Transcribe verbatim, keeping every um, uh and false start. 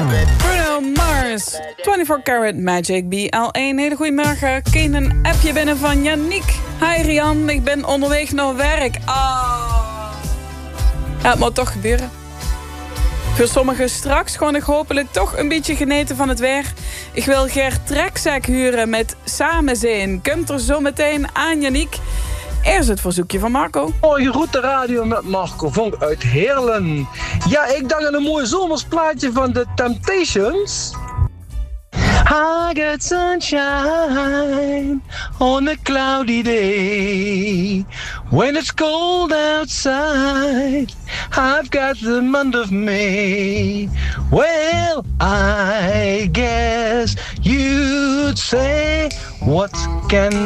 Bruno Mars, vierentwintig karat Magic, B L één. Hele goedemorgen. Keen een appje binnen van Yannick. Hi Rian, ik ben onderweg naar werk. Ah. Ja, het moet toch gebeuren. Voor sommigen straks gewoon ik hopelijk toch een beetje geneten van het weer. Ik wil Gert Trekzak huren met Samen zijn. Komt er zo meteen aan Yannick. Eerst het verzoekje van Marco. Mooie route radio met Marco Vonk uit Heerlen. Ja, ik dacht aan een mooi zomersplaatje van The Temptations. I got sunshine on a cloudy day. When it's cold outside, I've got the month of May. Well, I guess you'd say, what can